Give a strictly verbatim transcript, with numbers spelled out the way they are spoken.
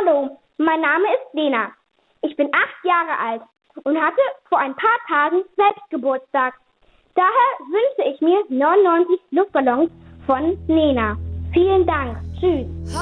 Hallo, mein Name ist Lena. Ich bin acht Jahre alt und hatte vor ein paar Tagen selbst Geburtstag. Daher wünsche ich mir neunundneunzig Luftballons von Lena. Vielen Dank. Tschüss.